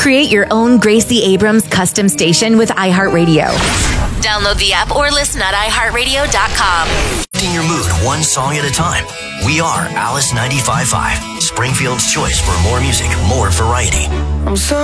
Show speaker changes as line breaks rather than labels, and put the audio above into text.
Create your own Gracie Abrams custom station with iHeartRadio. Download the app or listen at iHeartRadio.com.
In your mood, one song at a time. We are Alice 95.5, Springfield's choice for more music, more variety.
I'm so